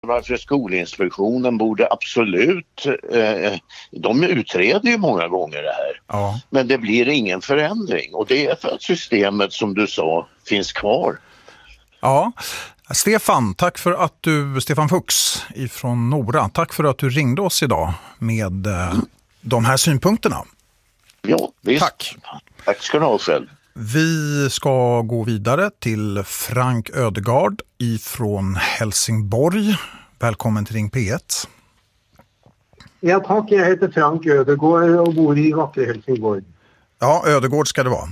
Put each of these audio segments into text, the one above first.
Varför Skolinspektionen borde absolut, de utreder ju många gånger det här. Ja. Men det blir ingen förändring och det är för att systemet som du sa finns kvar. Ja, Stefan Fuchs ifrån Nora, tack för att du ringde oss idag med de här synpunkterna. Ja, visst. Tack ska du ha själv. Vi ska gå vidare till Frank Ödegård ifrån Helsingborg. Välkommen till Ring P1. Ja, tack. Jag heter Frank Ödegård och bor i vackra Helsingborg. Ja, Ödegård ska det vara.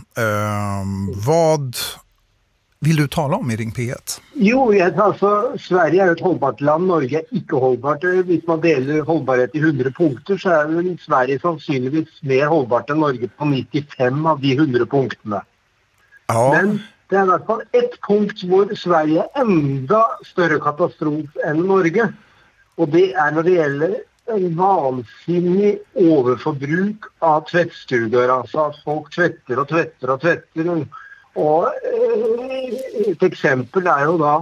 Vad vill du tala om i Ring P1? Jo, alltså Sverige är ett hållbart land, Norge är inte hållbart. Hvis man deler hållbarhet i 100 punkter så är Sverige sannsynligvis mer hållbart än Norge på 95 av de 100 punkterna. Ja. Men det är i alla fall ett punkt hvor Sverige är ända större katastrof än Norge. Och det är när det gäller en vansinnig överförbruk av tvättstugor. Alltså att folk tvättar och tvättar och tvättar. Och ett exempel är ju då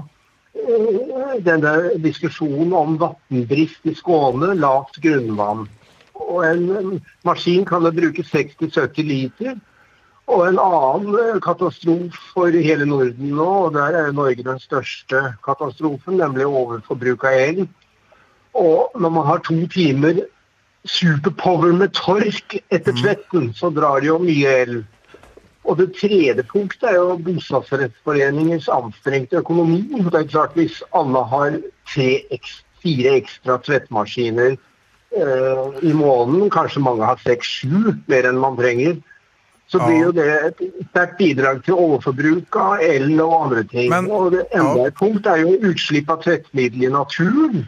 den där diskussionen om vattenbrist i Skåne, lavt grundvann. Och en maskin kan då bruka 60-70 liter. Och en annan katastrof för hela Norden och där är Norge den största katastrofen, nämligen överförbruk av el. Och när man har 2 timmar superpower med tork efter tvätten så drar det ju mycket el. Och det tredje punktet är ju bostadsrättsföreningens ansträngda ekonomi. Det är klart, hvis alla har 4 extra tvättmaskiner i månaden, kanske många har 6-7 mer än man tränger, så blir ju det ett starkt bidrag till överförbruk av el och andra ting. Och det enda punkt är ju utsläpp av tvättmedel i naturen.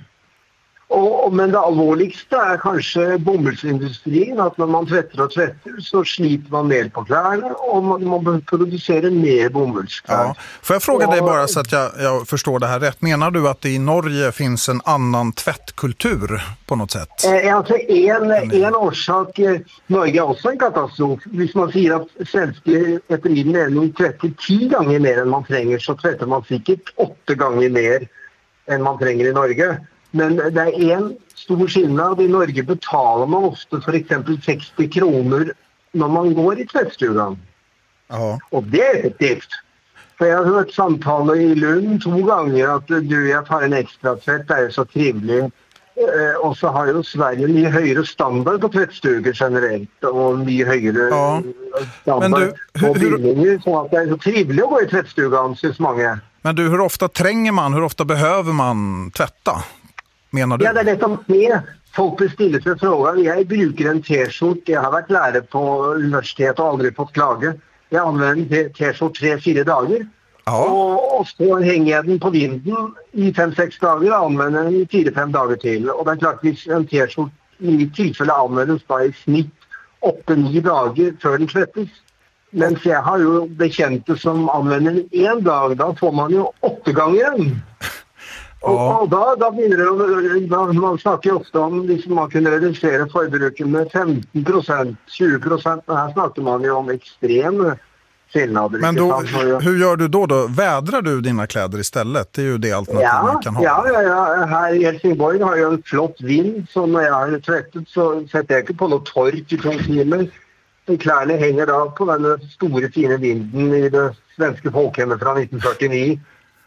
Men det allvarligaste är kanske bomullsindustrin, att när man tvättar och tvättar så sliter man mer på kläderna och man producerar mer bomullskläder. Ja. Får jag fråga dig bara så att jag förstår det här rätt. Menar du att det i Norge finns en annan tvättkultur på något sätt? Alltså en orsak, Norge är också en katastrof. Hvis man säger att svenska efter min mening tvättar 10 gånger mer än man tränger, så tvättar man säkert 8 gånger mer än man tränger i Norge. Men det är en stor skillnad. I Norge betalar man ofta för exempel 60 kronor när man går i tvättstugan. Ja. Och det är effektivt. För jag har hört samtal i Lund 2 gånger att jag tar en extra tvätt, det är så trevligt. Och så har ju Sverige en mycket högre standard på tvättstugor generellt och mycket högre standard på byggningar, så att det är så trevligt att gå i tvättstugan, syns många. Men du, hur ofta tränger man? Hur ofta behöver man tvätta? Menar du? Ja, det är det som är. Folk bestiller sig frågan. Jag brukar en t-shirt. Jag har varit lärare på universitet och aldrig fått klage. Jag använder en t-shirt 3-4 dagar. Ja. Och så hänger jag den på vinden i 5-6 dagar och använder den i 4-5 dagar till. Och det är klart, hvis en t-shirt i tillfälle används då i snitt 8-9 dagar för den tvättas. Men jag har ju bekänta som använder den en dag, då får man ju 8 gånger den. Ja. Och då blir det, man snackar ofta om liksom man kunde reducera förbruket med 15%, 20%, men här snackar man ju om extrem skillnader. Men då, hur gör du då? Vädrar du dina kläder istället? Det är ju det alternativ man kan ha. Ja. Här i Helsingborg har jag en flott vind, så när jag har tvättat så sätter jag inte på något tork i 2 timmar. Kläderna hänger då på den stora fina vinden i det svenska folkhemmet från 1949.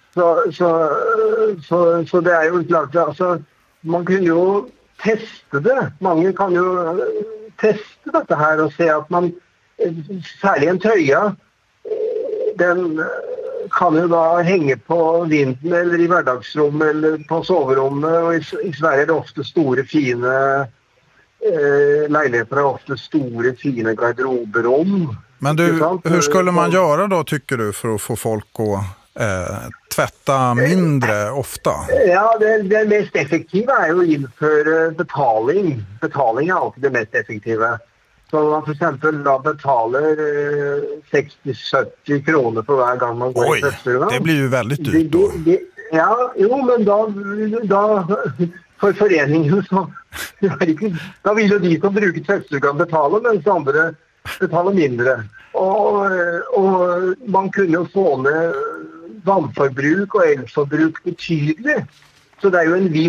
Så det är ju klart, alltså, man kan ju testa det. Många kan ju testa det här och se att man, särskilt en tröja, den kan ju då hänga på vinden eller i vardagsrum eller på sovrummet. Och i Sverige är det ofta stora fina lägenheter, är ofta stora fina garderoberum. Men du, hur skulle man göra då, tycker du, för att få folk att tvätta mindre ofta? Ja, det mest effektiva är ju inför betalning. Betalning är alltid det mest effektiva. Så man för exempel då betalar 60-70 kronor för varje gång man går i tvättstugan. Det blir ju väldigt dyrt då. Men då för föreningen så då vill ju de som brukar tvättstugan betala, men andra betalar mindre. Och man kunde ju få ner vannförbruk och elförbruk betydligt. Så det är ju en